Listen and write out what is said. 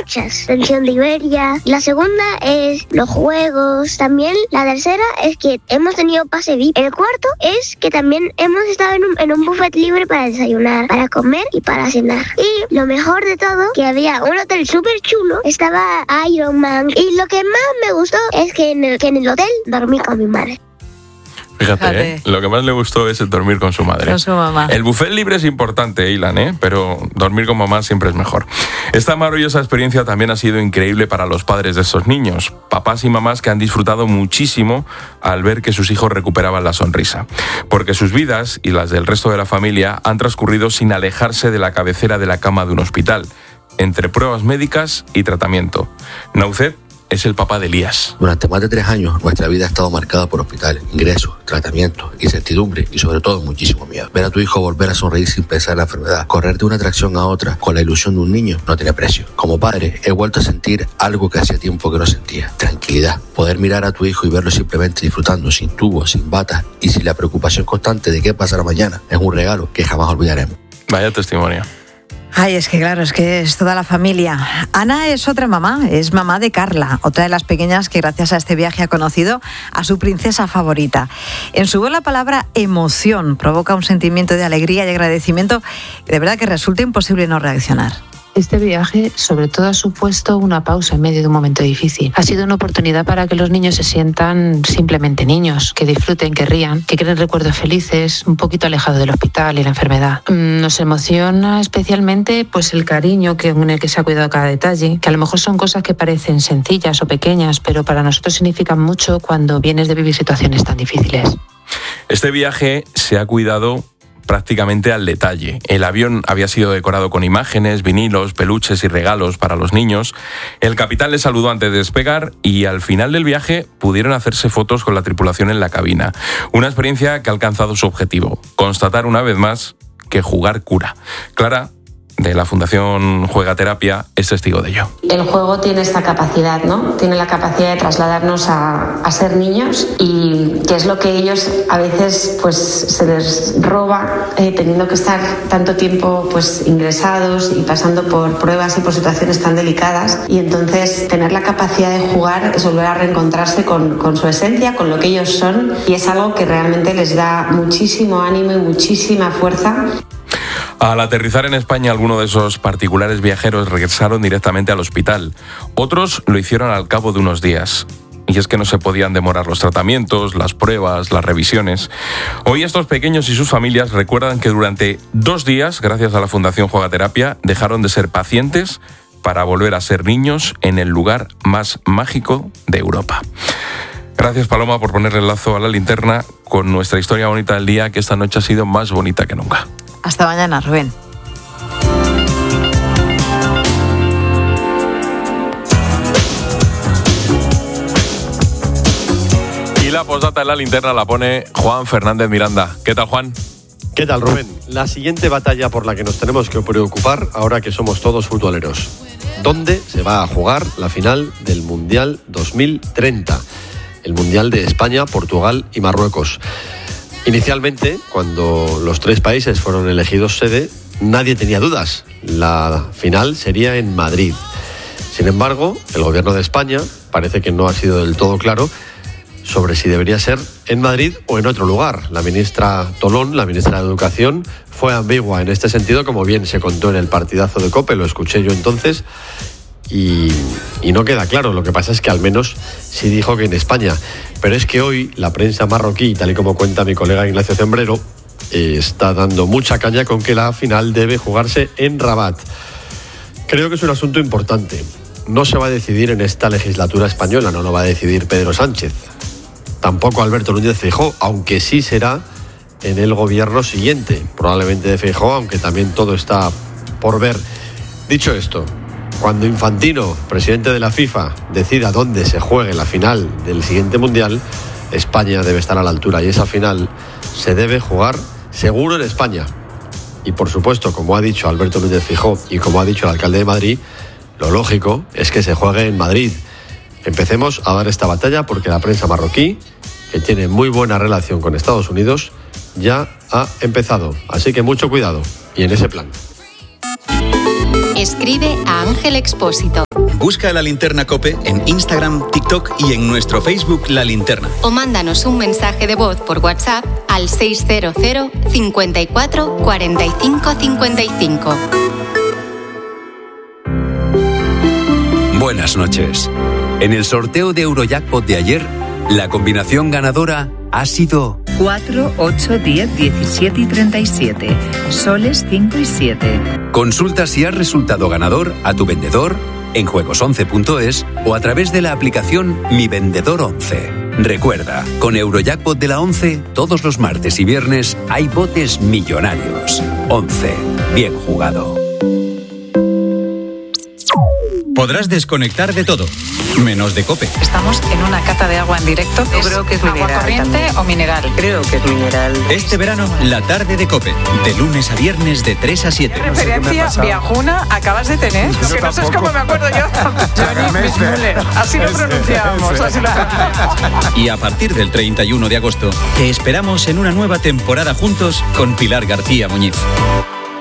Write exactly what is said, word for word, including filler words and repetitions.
muchas. Pensión de Iberia. La segunda es los juegos. También la tercera es que hemos tenido pase V I P. El cuarto es que también hemos estado en un, en un buffet libre para desayunar, para comer y para cenar. Y lo mejor de todo, que había un hotel súper chulo, estaba Iron Man. Y lo que más me gustó es que en el, que en el hotel dormí con mi madre. Fíjate, Fíjate. ¿eh? Lo que más le gustó es dormir con su madre. Con su mamá. El buffet libre es importante, Ilan, ¿eh? Pero dormir con mamá siempre es mejor. Esta maravillosa experiencia también ha sido increíble para los padres de estos niños, papás y mamás que han disfrutado muchísimo al ver que sus hijos recuperaban la sonrisa. Porque sus vidas y las del resto de la familia han transcurrido sin alejarse de la cabecera de la cama de un hospital, entre pruebas médicas y tratamiento. Naucet es el papá de Elías. Durante más de tres años, nuestra vida ha estado marcada por hospitales, ingresos, tratamientos, incertidumbre y sobre todo muchísimo miedo. Ver a tu hijo volver a sonreír sin pensar en la enfermedad, correr de una atracción a otra con la ilusión de un niño, no tiene precio. Como padre, he vuelto a sentir algo que hacía tiempo que no sentía, tranquilidad. Poder mirar a tu hijo y verlo simplemente disfrutando, sin tubos, sin batas y sin la preocupación constante de qué pasará mañana, es un regalo que jamás olvidaremos. Vaya testimonio. Ay, es que claro, es que es toda la familia. Ana es otra mamá, es mamá de Carla, otra de las pequeñas que gracias a este viaje ha conocido a su princesa favorita. En su voz la palabra emoción provoca un sentimiento de alegría y agradecimiento, de verdad que resulta imposible no reaccionar. Este viaje, sobre todo, ha supuesto una pausa en medio de un momento difícil. Ha sido una oportunidad para que los niños se sientan simplemente niños, que disfruten, que rían, que creen recuerdos felices, un poquito alejados del hospital y la enfermedad. Nos emociona especialmente pues, el cariño que, en el que se ha cuidado cada detalle, que a lo mejor son cosas que parecen sencillas o pequeñas, pero para nosotros significan mucho cuando vienes de vivir situaciones tan difíciles. Este viaje se ha cuidado prácticamente al detalle. El avión había sido decorado con imágenes, vinilos, peluches y regalos para los niños. El capitán les saludó antes de despegar y al final del viaje pudieron hacerse fotos con la tripulación en la cabina. Una experiencia que ha alcanzado su objetivo, constatar una vez más que jugar cura. Clara, de la Fundación Juegaterapia, es testigo de ello. El juego tiene esta capacidad, ¿no? Tiene la capacidad de trasladarnos a, a ser niños y que es lo que ellos a veces pues se les roba eh, teniendo que estar tanto tiempo pues ingresados y pasando por pruebas y por situaciones tan delicadas, y entonces tener la capacidad de jugar es volver a reencontrarse con, con su esencia, con lo que ellos son, y es algo que realmente les da muchísimo ánimo y muchísima fuerza. Al aterrizar en España, algunos de esos particulares viajeros regresaron directamente al hospital. Otros lo hicieron al cabo de unos días. Y es que no se podían demorar los tratamientos, las pruebas, las revisiones. Hoy estos pequeños y sus familias recuerdan que durante dos días, gracias a la Fundación Juegaterapia, dejaron de ser pacientes para volver a ser niños en el lugar más mágico de Europa. Gracias, Paloma, por ponerle el lazo a la linterna con nuestra historia bonita del día, que esta noche ha sido más bonita que nunca. Hasta mañana, Rubén. Y la postdata en la linterna la pone Juan Fernández Miranda. ¿Qué tal, Juan? ¿Qué tal, Rubén? La siguiente batalla por la que nos tenemos que preocupar ahora que somos todos futboleros. ¿Dónde se va a jugar la final del Mundial dos mil treinta? El Mundial de España, Portugal y Marruecos. Inicialmente, cuando los tres países fueron elegidos sede, nadie tenía dudas. La final sería en Madrid. Sin embargo, el gobierno de España parece que no ha sido del todo claro sobre si debería ser en Madrid o en otro lugar. La ministra Tolón, la ministra de Educación, fue ambigua en este sentido, como bien se contó en el partidazo de COPE, lo escuché yo entonces, y, y no queda claro. Lo que pasa es que al menos sí dijo que en España. Pero es que hoy la prensa marroquí, tal y como cuenta mi colega Ignacio Zembrero, eh, está dando mucha caña con que la final debe jugarse en Rabat. Creo que es un asunto importante. No se va a decidir en esta legislatura española, no lo va a decidir Pedro Sánchez. Tampoco Alberto Núñez Feijóo, aunque sí será en el gobierno siguiente, probablemente de Feijóo, aunque también todo está por ver. Dicho esto, cuando Infantino, presidente de la FIFA, decida dónde se juegue la final del siguiente Mundial, España debe estar a la altura y esa final se debe jugar seguro en España. Y por supuesto, como ha dicho Alberto Núñez Feijóo y como ha dicho el alcalde de Madrid, lo lógico es que se juegue en Madrid. Empecemos a dar esta batalla porque la prensa marroquí, que tiene muy buena relación con Estados Unidos, ya ha empezado. Así que mucho cuidado y en ese plan. Escribe a Ángel Expósito. Busca La Linterna COPE en Instagram, TikTok y en nuestro Facebook La Linterna. O mándanos un mensaje de voz por WhatsApp al seiscientos cincuenta y cuatro cuarenta y cinco cincuenta y cinco. Buenas noches. En el sorteo de Eurojackpot de ayer, la combinación ganadora ha sido cuatro, ocho, diez, diecisiete y treinta y siete. Soles cinco y siete. Consulta si has resultado ganador a tu vendedor en juegos once punto es o a través de la aplicación Mi Vendedor once. Recuerda, con Eurojackpot de la once, todos los martes y viernes hay botes millonarios. once. Bien jugado. Podrás desconectar de todo, menos de COPE. Estamos en una cata de agua en directo. Yo creo que es agua mineral corriente también. o mineral. Creo que es mineral. Este verano, la tarde de COPE, de lunes a viernes de tres a siete. ¿Qué referencia viajuna acabas de tener? Lo que no sé es cómo me acuerdo yo. Johnny Müller. Así lo pronunciábamos. Así lo... Y a partir del treinta y uno de agosto, te esperamos en una nueva temporada juntos con Pilar García Muñiz.